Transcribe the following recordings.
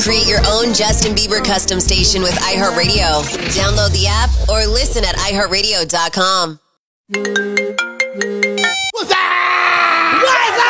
Create your own Justin Bieber custom station with iHeartRadio. Download the app or listen at iHeartRadio.com. What's up?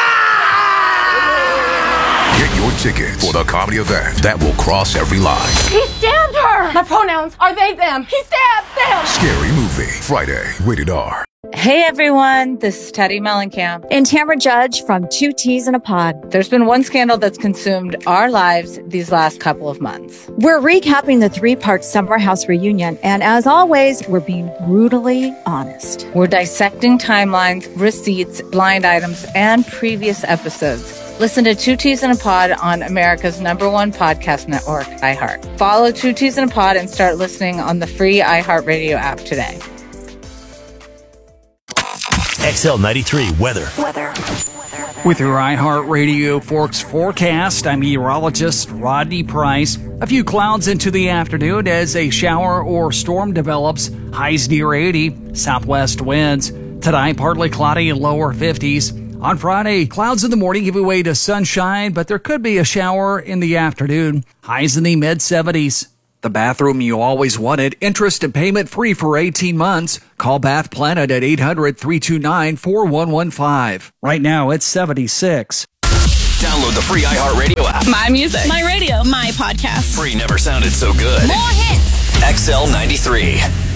Get your tickets for the comedy event that will cross every line. He stabbed her! My pronouns are they, them. He stabbed them! Scary Movie, Friday, rated R. Hey everyone, this is Teddy Mellencamp and Tamara Judge from Two Teas in a Pod. There's been one scandal that's consumed our lives these last couple of months. We're recapping the 3-part Summer House reunion, and as always, we're being brutally honest. We're dissecting timelines, receipts, blind items, and previous episodes. Listen to Two Teas in a Pod on America's #1 podcast network, iHeart. Follow Two Teas in a Pod and start listening on the free iHeartRadio app today. XL93 weather. With your iHeartRadio Forks forecast, I'm meteorologist Rodney Price. A few clouds into the afternoon as a shower or storm develops. Highs near 80. Southwest winds. Tonight, partly cloudy and lower 50s. On Friday, clouds in the morning give way to sunshine, but there could be a shower in the afternoon. Highs in the mid-70s. The bathroom you always wanted, interest and payment free for 18 months. Call Bath Planet at 800-329-4115. Right now, it's 76. Download the free iHeartRadio app. My music. My radio. My podcast. Free never sounded so good. More hits. XL93.